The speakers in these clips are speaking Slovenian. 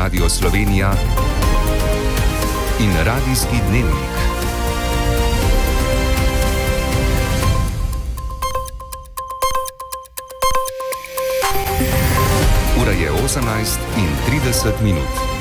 Radio Slovenija in Radijski dnevnik. Ura je 18:30.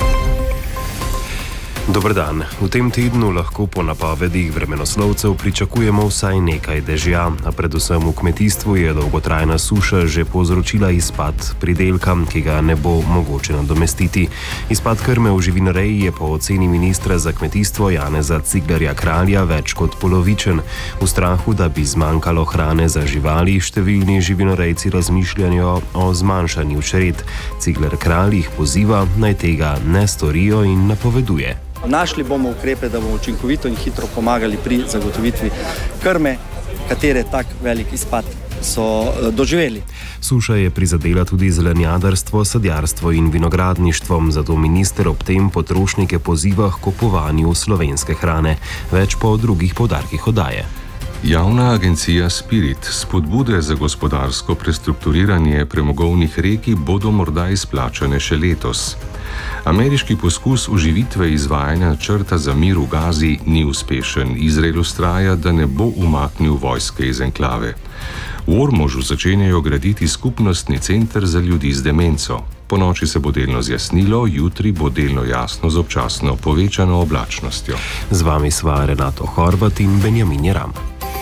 Dober dan. V tem tednu lahko po napovedih vremenoslovcev pričakujemo vsaj nekaj dežja, a predvsem v kmetijstvu je dolgotrajna suša že povzročila izpad pridelka, ki ga ne bo mogoče nadomestiti. Izpad krme v živinoreji je po oceni ministra za kmetijstvo Janeza Ciglerja Kralja več kot polovičen. V strahu, da bi zmanjkalo hrane za živali, številni živinorejci razmišljajo o zmanjšanju čred. Cigler Kralj jih poziva, naj tega ne storijo in napoveduje. Našli bomo ukrepe, da bomo učinkovito in hitro pomagali pri zagotovitvi krme, katere tak velik izpad so doživeli. Suša je prizadela tudi zelenjadarstvo, sadjarstvo in vinogradništvo, zato minister ob tem potrošnike poziva k kupovanju slovenske hrane. Več po drugih poudarkih oddaje. Javna agencija Spirit spodbude za gospodarsko prestrukturiranje premogovnih reki bodo morda izplačane še letos. Ameriški poskus oživitve izvajanja načrta za mir v Gazi ni uspešen. Izrael vztraja, da ne bo umaknil vojske iz enklave. V Ormožu začenjajo graditi skupnostni center za ljudi z demenco. Ponoči se bo delno zjasnilo, jutri bo delno jasno z občasno povečano oblačnostjo. Z vami sva Renato Horvat in Benjamin Jeram.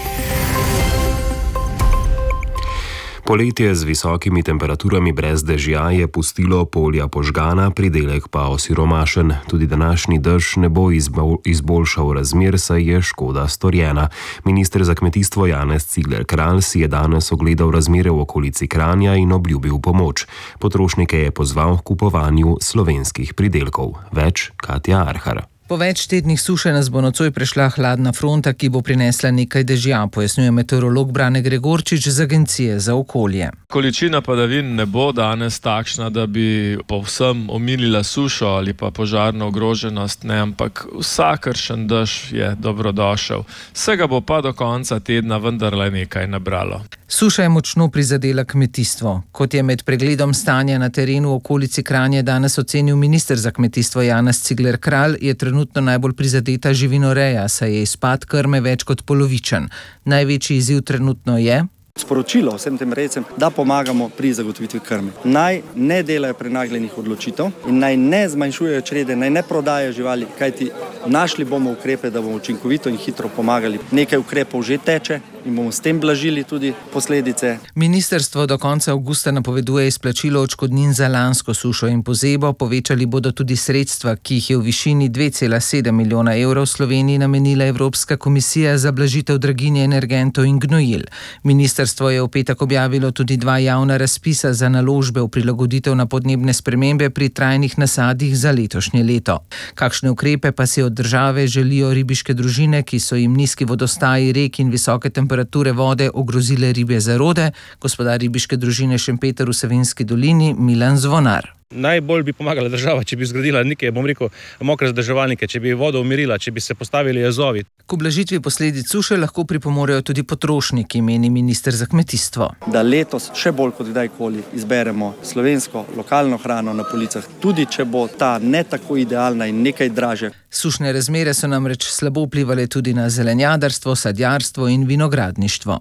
Poletje z visokimi temperaturami brez dežja je pustilo polja požgana, pridelek pa osiromašen. Tudi današnji dež ne bo izboljšal razmer, saj je škoda storjena. Minister za kmetijstvo Janez Cigler Kralj si je danes ogledal razmere v okolici Kranja in obljubil pomoč. Potrošnike je pozval k kupovanju slovenskih pridelkov. Več Katja Arhar. Po več tednih suše nas bo nocoj prešla hladna fronta, ki bo prinesla nekaj dežja, pojasnjuje meteorolog Brane Gregorčič z Agencije za okolje. Količina padavin ne bo danes takšna, da bi povsem omilila sušo ali pa požarno ogroženost, ne, ampak vsakršen dež je dobrodošel. Vsega bo pa do konca tedna vendarle nekaj nabralo. Suša je močno prizadela kmetijstvo. Kot je med pregledom stanja na terenu v okolici Kranja danes ocenil minister za kmetijstvo Janez Cigler Kralj, je trenutno najbolj prizadeta živinoreja, saj je izpad krme več kot polovičen. Največji izziv trenutno je sporočilo vsem tem rejcem, da pomagamo pri zagotovitvi krme. Naj ne delajo prenagljenih odločitev in naj ne zmanjšujejo črede, naj ne prodajajo živali, kajti našli bomo ukrepe, da bomo učinkovito in hitro pomagali. Nekaj ukrepov že teče in bomo s tem blažili tudi posledice. Ministrstvo do konca avgusta napoveduje izplačilo odškodnin za lansko sušo in pozebo. Povečali bodo tudi sredstva, ki jih je v višini 2,7 milijona evrov Sloveniji namenila Evropska komisija za blažitev draginje energentov in gnojil. Ministrstvo je v petek objavilo tudi 2 javna razpisa za naložbe v prilagoditev na podnebne spremembe pri trajnih nasadih za letošnje leto. Kakšne ukrepe pa si od države želijo ribiške družine, ki so jim nizki vodostaji rek in visoke temperature vode ogrozile ribje zarode, gospodar ribiške družine Šempeter v Savinjski dolini Milan Zvonar. Najbolj bi pomagala država, če bi zgradila neke, mokre zadrževalnike, če bi vodo umirila, če bi se postavili jazovi. K ublažitvi posledic suše lahko pripomorejo tudi potrošniki, meni minister za kmetijstvo. Da letos še bolj kot kdajkoli izberemo slovensko, lokalno hrano na policah, tudi če bo ta ne tako idealna in nekaj dražja. Sušne razmere so namreč slabo vplivale tudi na zelenjadarstvo, sadjarstvo in vinogradništvo.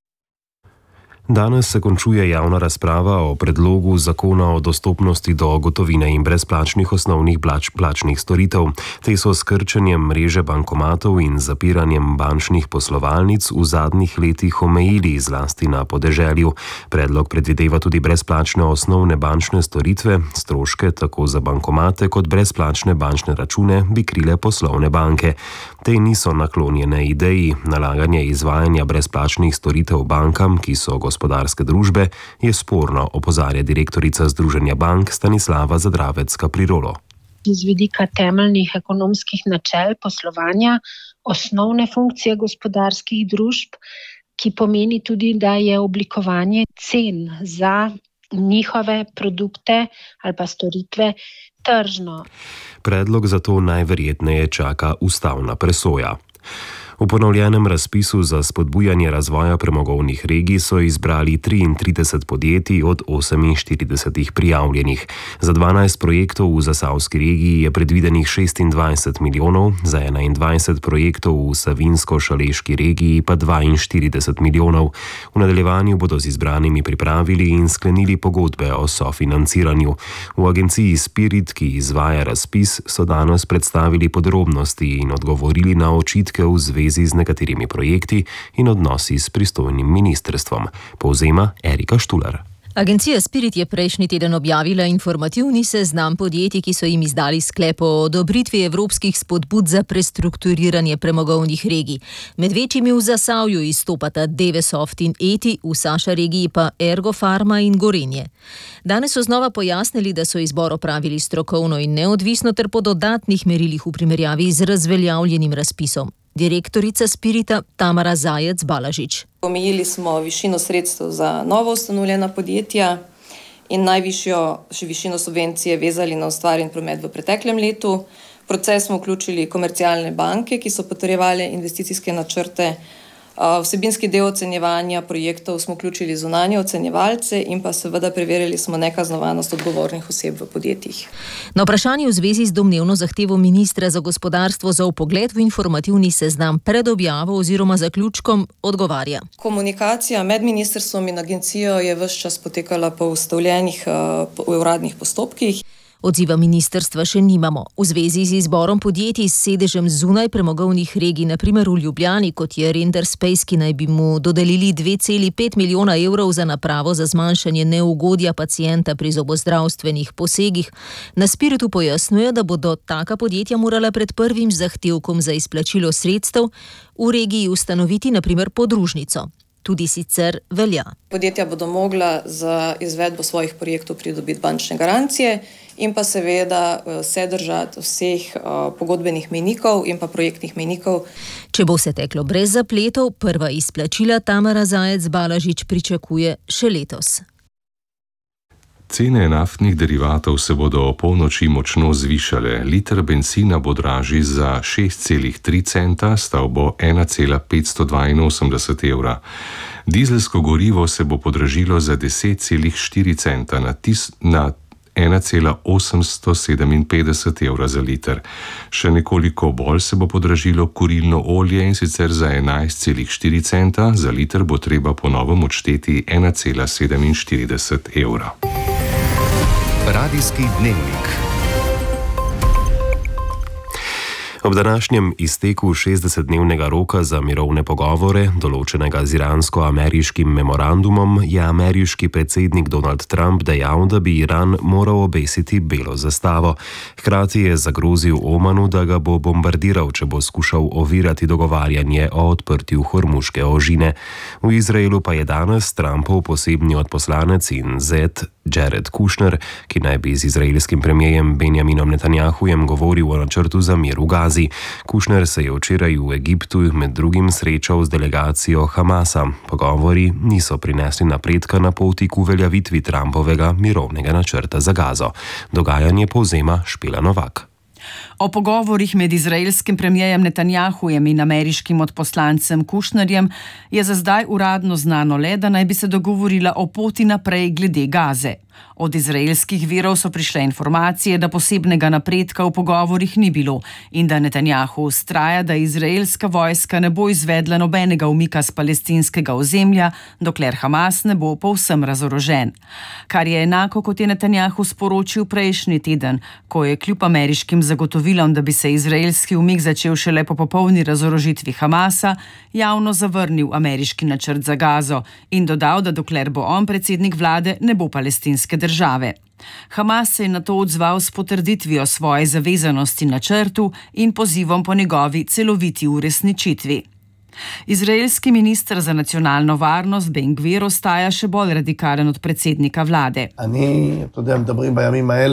Danes se končuje javna razprava o predlogu zakona o dostopnosti do gotovine in brezplačnih osnovnih plačnih storitev. Te so s krčenjem mreže bankomatov in zapiranjem bančnih poslovalnic v zadnjih letih omejili, zlasti na podeželju. Predlog predvideva tudi brezplačne osnovne bančne storitve, stroške tako za bankomate kot brezplačne bančne račune bi krile poslovne banke. Te niso naklonjene ideji. Nalaganje izvajanja brezplačnih storitev bankam, ki so gospodarske družbe, je sporno, opozarja direktorica Združenja bank Stanislava Zadravec-Kaprirolo. Z vidika temeljnih ekonomskih načel poslovanja, osnovne funkcije gospodarskih družb, ki pomeni tudi, da je oblikovanje cen za njihove produkte ali pa storitve tržno. Predlog zato najverjetneje čaka ustavna presoja. V ponovljenem razpisu za spodbujanje razvoja premogovnih regij so izbrali 33 podjetij od 48 prijavljenih. Za 12 projektov v zasavski regiji je predvidenih 26 milijonov, za 21 projektov v savinsko-šaleški regiji pa 42 milijonov. V nadaljevanju bodo z izbranimi pripravili in sklenili pogodbe o sofinanciranju. V agenciji Spirit, ki izvaja razpis, so danes predstavili podrobnosti in odgovorili na očitke v zvezi z nekaterimi projekti in odnosi s pristojnim ministrstvom. Povzema Erika Štular. Agencija Spirit je prejšnji teden objavila informativni seznam podjetij, ki so jim izdali sklep o odobritvi evropskih spodbud za prestrukturiranje premogovnih regij. Med večjimi v Zasavju izstopata Devesoft in Eti, v Saša regiji pa Ergofarma in Gorenje. Danes so znova pojasnili, da so izbor opravili strokovno in neodvisno ter po dodatnih merilih v primerjavi z razveljavljenim razpisom. Direktorica Spirita Tamara Zajec-Balažič. Omejili smo višino sredstev za novo ustanovljena podjetja in najvišjo višino subvencije vezali na ustvarjen promet v preteklem letu. V proces smo vključili komercialne banke, ki so potrjevale investicijske načrte. Vsebinski del ocenjevanja projektov smo vključili zunanje ocenjevalce in pa seveda preverili smo nekaznovanost odgovornih oseb v podjetjih. Na vprašanje v zvezi z domnevno zahtevo ministra za gospodarstvo za vpogled v informativni seznam pred objavo oziroma zaključkom odgovarja. Komunikacija med ministrstvom in agencijo je ves čas potekala po ustaljenih uradnih postopkih. Odziva ministrstva še nimamo. V zvezi z izborom podjetij s sedežem zunaj premogovnih regij, na primer v Ljubljani, kot je Render Space, ki naj bi mu dodelili 2,5 milijona evrov za napravo za zmanjšanje neugodja pacienta pri zobozdravstvenih posegih, na Spiritu pojasnjuje, da bodo taka podjetja morala pred prvim zahtevkom za izplačilo sredstev v regiji ustanoviti na primer podružnico. Tudi sicer velja. Podjetja bodo mogla za izvedbo svojih projektov pridobiti bančne garancije in pa seveda se držati vseh pogodbenih mejnikov in pa projektnih mejnikov. Če bo vse teklo brez zapletov, prva izplačila Tamara Zajec-Balažič pričakuje še letos. Cene naftnih derivatov se bodo o polnoči močno zvišale. Liter benzina bo dražji za 6,3 centa, stal bo 1,582 evra. Dizelsko gorivo se bo podražilo za 10,4 centa na 1,857 evra za liter. Še nekoliko bolj se bo podražilo kurilno olje in sicer za 11,4 centa, za liter bo treba po novem odšteti 1,47 evra. Radijski dnevnik. Ob današnjem izteku 60-dnevnega roka za mirovne pogovore, določenega z iransko-ameriškim memorandumom, je ameriški predsednik Donald Trump dejal, da bi Iran moral obesiti belo zastavo. Hkrati je zagrozil Omanu, da ga bo bombardiral, če bo skušal ovirati dogovarjanje o odprtju Hormuške ožine. V Izraelu pa je danes Trumpov posebni odposlanec in zet Jared Kushner, ki naj bi z izraelskim premierjem Benjaminom Netanjahujem govoril o načrtu za mir v Gazi. Kushner se je včeraj v Egiptu med drugim srečal z delegacijo Hamasa. Pogovori niso prinesli napredka na poti k uveljavitvi Trumpovega mirovnega načrta za Gazo. Dogajanje povzema Špela Novak. O pogovorih med izraelskim premierjem Netanjahujem in ameriškim odposlancem Kushnerjem je za zdaj uradno znano le, da naj bi se dogovorila o poti naprej glede Gaze. Od izraelskih virov so prišle informacije, da posebnega napredka v pogovorih ni bilo in da Netanjahu vztraja, da izraelska vojska ne bo izvedla nobenega umika z palestinskega ozemlja, dokler Hamas ne bo povsem razorožen. Kar je enako, kot je Netanjahu sporočil prejšnji teden, ko je kljub ameriškim zagotovilom, da bi se izraelski umik začel šele po popolni razorožitvi Hamasa, javno zavrnil ameriški načrt za Gazo in dodal, da dokler bo on predsednik vlade, ne bo palestinske države. Hamas se je na to odzval s potrditvijo svoje zavezanosti načrtu in pozivom po njegovi celoviti uresničitvi. Izraelski minister za nacionalno varnost Ben Gvir ostaja še bolj radikalen od predsednika vlade.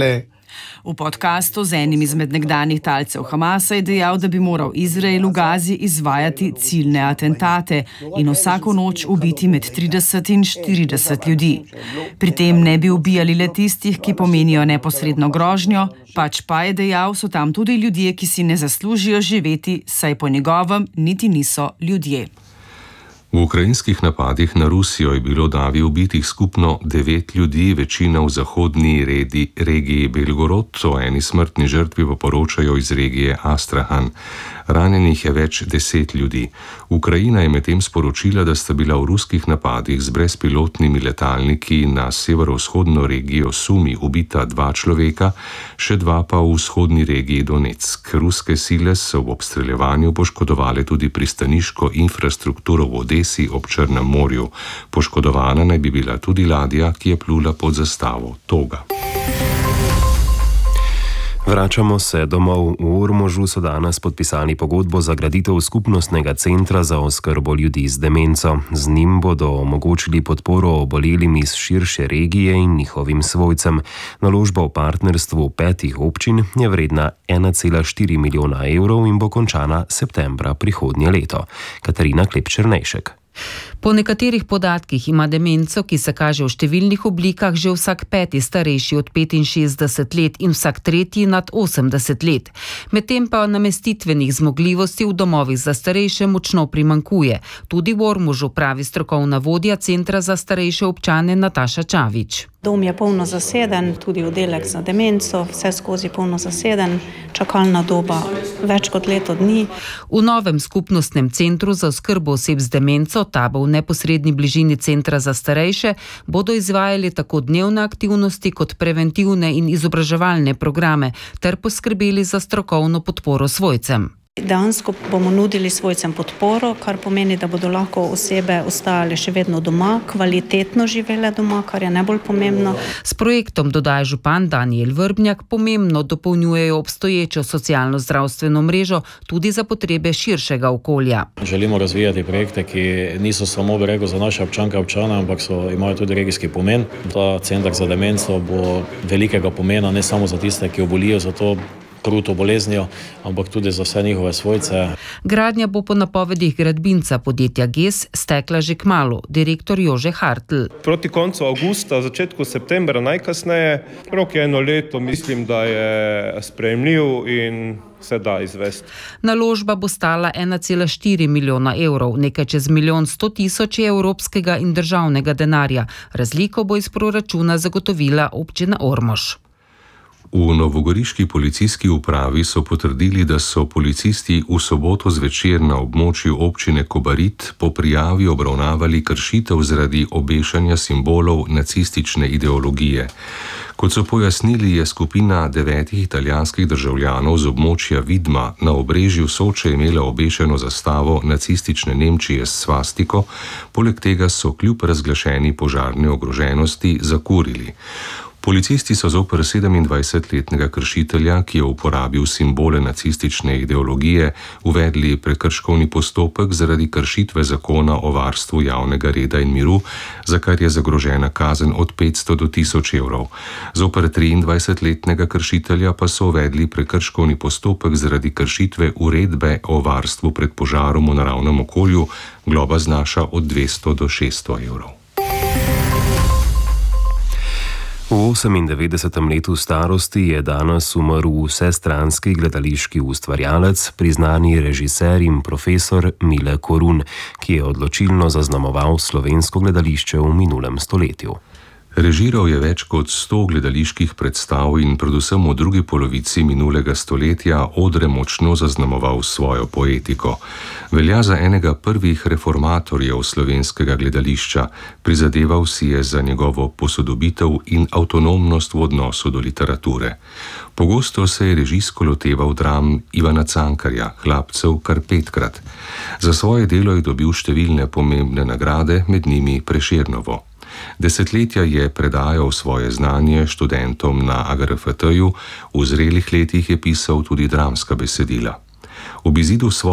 V podkastu z enim izmed nekdanjih talcev Hamasa je dejal, da bi moral Izrael v Gazi izvajati ciljne atentate in vsako noč ubiti med 30 in 40 ljudi. Pri tem ne bi ubijali le tistih, ki pomenijo neposredno grožnjo, pač pa je dejal, so tam tudi ljudje, ki si ne zaslužijo živeti, saj po njegovem niti niso ljudje. V ukrajinskih napadih na Rusijo je bilo davi ubitih skupno 9 ljudi, večina v zahodni regiji Belgorod, o eni smrtni žrtvi pa poročajo iz regije Astrahan. Ranjenih je več 10 ljudi. Ukrajina je medtem sporočila, da sta bila v ruskih napadih z brezpilotnimi letalniki na severovzhodno regijo Sumi ubita 2 človeka, še 2 pa v vzhodni regiji Donetsk. Ruske sile so v obstreljevanju poškodovale tudi pristaniško infrastrukturo v Odesi ob Črnem morju. Poškodovana naj bi bila tudi ladja, ki je plula pod zastavo toga. Vračamo se domov. V Ormožu so danes podpisali pogodbo za graditev skupnostnega centra za oskrbo ljudi z demenco. Z njim bodo omogočili podporo obolelim iz širše regije in njihovim svojcem. Naložba v partnerstvu 5 občin je vredna 1,4 milijona evrov in bo končana septembra prihodnje leto. Katarina Klepčernejšek. Po nekaterih podatkih ima demenco, ki se kaže v številnih oblikah, že vsak 5. starejši od 65 let in vsak 3. nad 80 let. Medtem pa namestitvenih zmogljivosti v domovih za starejše močno primanjkuje. Tudi v Ormožu, pravi strokovna vodja Centra za starejše občane Nataša Čavič. Dom je polno zaseden, tudi oddelek za demenco, vse skozi polno zaseden, čakalna doba več kot leto dni. V novem skupnostnem centru za oskrbo oseb z demenco, ta bo v neposredni bližini Centra za starejše, bodo izvajali tako dnevne aktivnosti kot preventivne in izobraževalne programe ter poskrbeli za strokovno podporo svojcem. Dejansko bomo nudili svojcem podporo, kar pomeni, da bodo lahko osebe ostajale še vedno doma, kvalitetno živele doma, kar je najbolj pomembno. S projektom, dodaja župan Danijel Vrbnjak, pomembno dopolnjujejo obstoječo socialno-zdravstveno mrežo tudi za potrebe širšega okolja. Želimo razvijati projekte, ki niso samo za naše občanke in občane, ampak imajo tudi regijski pomen. Ta center za demenco bo velikega pomena ne samo za tiste, ki obolijo za to kruto boleznijo, ampak tudi za vse njihove svojce. Gradnja bo po napovedih gradbinca podjetja GES stekla že kmalu, direktor Jože Hartl. Proti koncu avgusta, začetku septembra najkasneje, rok je 1 leto, mislim, da je sprejemljiv in se da izvesti. Naložba bo stala 1,4 milijona evrov, nekaj čez 1 100 000 evropskega in državnega denarja. Razliko bo iz proračuna zagotovila občina Ormož. V novogoriški policijski upravi so potrdili, da so policisti v soboto zvečer na območju občine Kobarid po prijavi obravnavali kršitev zaradi obešanja simbolov nacistične ideologije. Kot so pojasnili, je skupina 9 italijanskih državljanov z območja Vidma na obrežju Soče imela obešeno zastavo nacistične Nemčije s svastiko, poleg tega so kljub razglašeni požarni ogroženosti zakurili. Policisti so zoper 27-letnega kršitelja, ki je uporabil simbole nacistične ideologije, uvedli prekrškovni postopek zaradi kršitve zakona o varstvu javnega reda in miru, za kar je zagrožena kazen od 500 do 1000 evrov. Zoper 23-letnega kršitelja pa so uvedli prekrškovni postopek zaradi kršitve uredbe o varstvu pred požarom v naravnem okolju, globa znaša od 200 do 600 evrov. V 98. letu starosti je danes umrl vsestranski gledališki ustvarjalec, priznani režiser in profesor Mile Korun, ki je odločilno zaznamoval slovensko gledališče v minulem stoletju. Režiral je več kot 100 gledaliških predstav in predvsem v drugi polovici minulega stoletja odre močno zaznamoval svojo poetiko. Velja za enega prvih reformatorjev slovenskega gledališča, prizadeval si je za njegovo posodobitev in avtonomnost v odnosu do literature. Pogosto se je režijsko loteval dram Ivana Cankarja, Hlapcev, kar 5-krat. Za svoje delo je dobil številne pomembne nagrade, med njimi Prešernovo. Desetletja je predajal svoje znanje študentom na AGRFT-ju, v zrelih letih je pisal tudi dramska besedila. Ob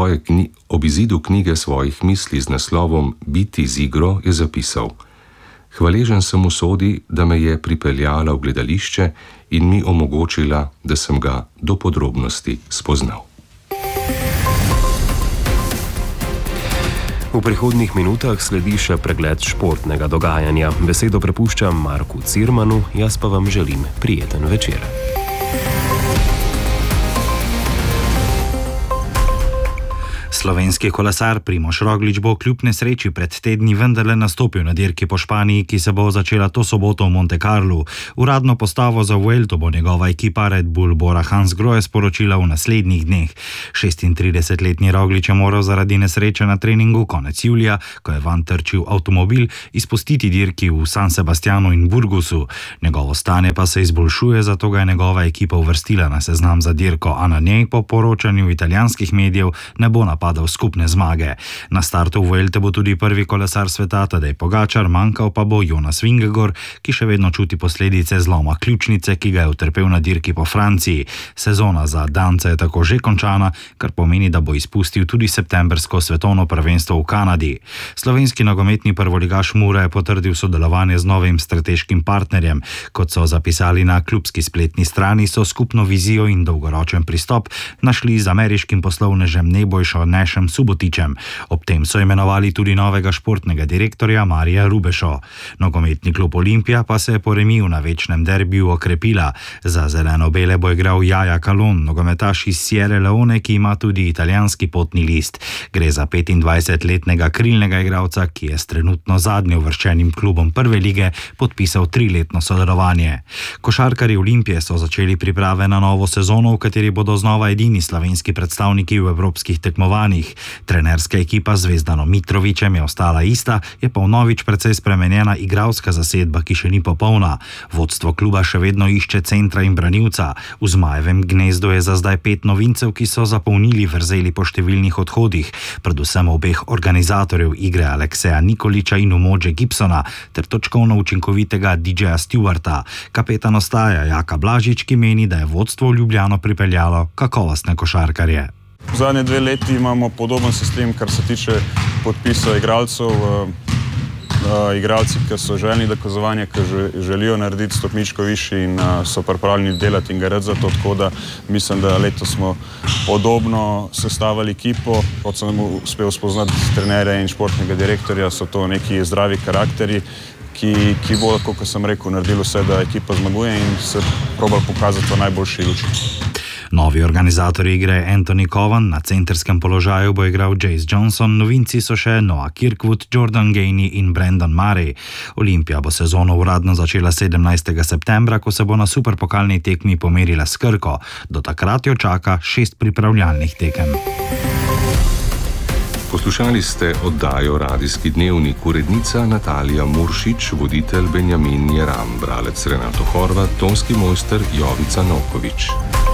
izidu knjige svojih misli z naslovom Biti z igro je zapisal: Hvaležen sem usodi, da me je pripeljala v gledališče in mi omogočila, da sem ga do podrobnosti spoznal. V prihodnjih minutah sledi še pregled športnega dogajanja. Besedo prepuščam Marku Cirmanu, jaz pa vam želim prijeten večer. Slovenski kolesar Primož Roglič bo kljub nesreči pred tedni vendarle nastopil na dirki po Španiji, ki se bo začela to soboto v Monte Carlu. Uradno postavo za Vuelto bo njegova ekipa Red Bull Bora Hansgrohe sporočila v naslednjih dneh. 36-letni Roglič je moral zaradi nesreče na treningu konec julija, ko je vanj trčil avtomobil, izpustiti dirki v San Sebastianu in Burgosu. Njegovo stanje pa se izboljšuje, zato ga je njegova ekipa uvrstila na seznam za dirko, a na njej po poročanju italijanskih medijev ne bo napadal skupne zmage. Na startu Vuelte bo tudi prvi kolesar sveta Tadej Pogačar, manjkal pa bo Jonas Vingegaard, ki še vedno čuti posledice zloma ključnice, ki ga je utrpel na dirki po Franciji. Sezona za danca je tako že končana, kar pomeni, da bo izpustil tudi septembrsko svetovno prvenstvo v Kanadi. Slovenski nogometni prvoligaš Mura je potrdil sodelovanje z novim strateškim partnerjem. Kot so zapisali na klubski spletni strani, so skupno vizijo in dolgoročen pristop našli z ameriškim poslovnežem Nebojšo Nešem Subotičem. Ob tem so imenovali tudi novega športnega direktorja Marija Rubešo. Nogometni klub Olimpija pa se je po remiju na večnem derbiju okrepila. Za zeleno-bele bo igral Jaja Kalon, nogometaš iz Sierre Leone, ki ima tudi italijanski potni list. Gre za 25-letnega krilnega igralca, ki je s trenutno zadnjo uvrščenim klubom prve lige podpisal 3-letno sodelovanje. Košarkarji Olimpije so začeli priprave na novo sezono, v kateri bodo znova edini slovenski predstavniki v evropskih tekmovanjih. Trenerska ekipa z Zvezdanom Mitrovićem je ostala ista, je pa vnovič precej spremenjena igralska zasedba, ki še ni popolna. Vodstvo kluba še vedno išče centra in branilca. V Zmajevem gnezdu je za zdaj 5 novincev, ki so zapolnili vrzeli po številnih odhodih, predvsem obeh organizatorjev igre Alekseja Nikoliča in Umože Gibsona ter točkovno učinkovitega DJ-ja Stewarta. Kapetan ostaja Jaka Blažič, ki meni, da je vodstvo v Ljubljano pripeljalo kakovostne košarkarje. Zadnje 2 leti imamo podoben sistem, kar se tiče podpisa igralcev. Igralci, ki so željni dokazovanja, ki želijo narediti stopničko višji in so pripravljeni delati in garati za to, tako da mislim, da letos smo podobno sestavili ekipo. Kot sem uspel spoznati trenerja in športnega direktorja, so to neki zdravi karakterji, ki bodo, kot sem rekel, naredili vse, da ekipa zmaguje in se probali pokazati v najboljši luči. Novi organizator igre Anthony Cowan, na centerskem položaju bo igral Jace Johnson, novinci so še Noah Kirkwood, Jordan Gainey in Brandon Murray. Olimpija bo sezono uradno začela 17. septembra, ko se bo na superpokalni tekmi pomerila s Krko. Do takrat jo čaka 6 pripravljalnih tekem. Poslušali ste oddajo Radijski dnevnik, urednica Natalija Muršič, voditelj Benjamin Jeram, bralec Renato Horvat, tonski mojster Jovica Novkovič.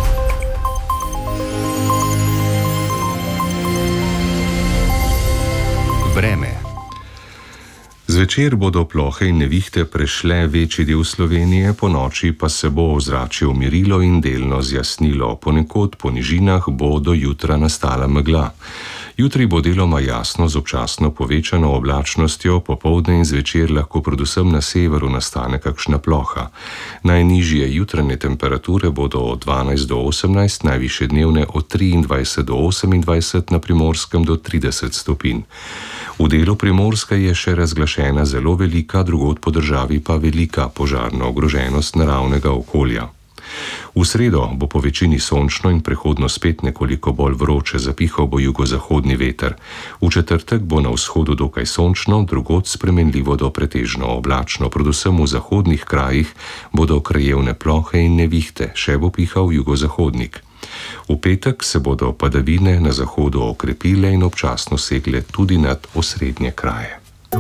Vreme. Zvečer bodo plohe in nevihte prešle večji del Slovenije, po noči pa se bo ozračje umirilo in delno zjasnilo. Ponekod po nižinah bo do jutra nastala megla. Jutri bo deloma jasno z občasno povečano oblačnostjo, popoldne in zvečer lahko predvsem na severu nastane kakšna ploha. Najnižje jutranje temperature bodo od 12 do 18, najvišje dnevne od 23 do 28, na Primorskem do 30 stopinj. V delu Primorska je še razglašena zelo velika, drugod po državi pa velika požarna ogroženost naravnega okolja. V sredo bo po večini sončno in prehodno spet nekoliko bolj vroče, zapihal bo jugozahodni veter. V četrtek bo na vzhodu dokaj sončno, drugod spremenljivo do pretežno oblačno, predvsem v zahodnih krajih bodo krajevne plohe in nevihte, še bo pihal jugozahodnik. V petek se bodo padavine na zahodu okrepile in občasno segle tudi nad osrednje kraje.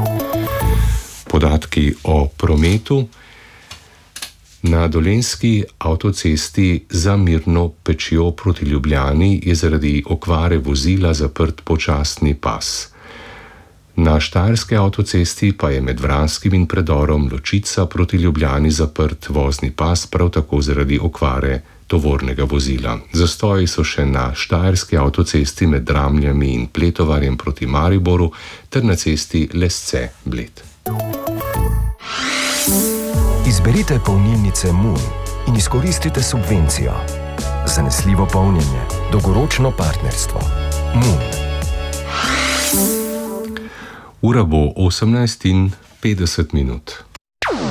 Podatki o prometu. Na Dolenjski avtocesti za Mirno Pečjo proti Ljubljani je zaradi okvare vozila zaprt počasni pas. Na Štajerski avtocesti pa je med Vranskim in predorom Ločica proti Ljubljani zaprt vozni pas, prav tako zaradi okvare tovornega vozila. Zastoji so še na Štajerski avtocesti med Dramljami in Pletovarjem proti Mariboru ter na cesti Lesce-Bled. Izberite polnilnice Moon in izkoristite subvencijo. Zanesljivo polnjenje, dolgoročno partnerstvo. Moon. Ura bo 18:50.